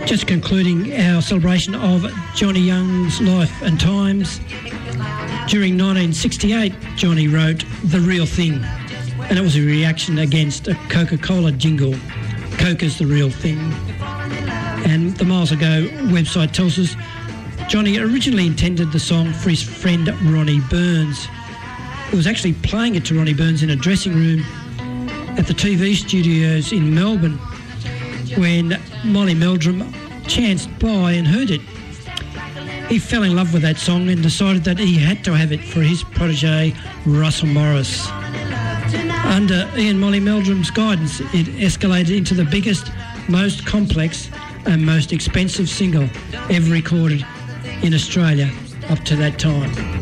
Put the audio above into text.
Just concluding our celebration of Johnny Young's life and times. During 1968, Johnny wrote The Real Thing, and it was a reaction against a Coca-Cola jingle, Coke is the real thing. And the Miles Ago website tells us Johnny originally intended the song for his friend Ronnie Burns. He was actually playing it to Ronnie Burns in a dressing room at the TV studios in Melbourne when Molly Meldrum chanced by and heard it. He fell in love with that song and decided that he had to have it for his protege Russell Morris. Under Ian Molly Meldrum's guidance, it escalated into the biggest, most complex and most expensive single ever recorded in Australia up to that time.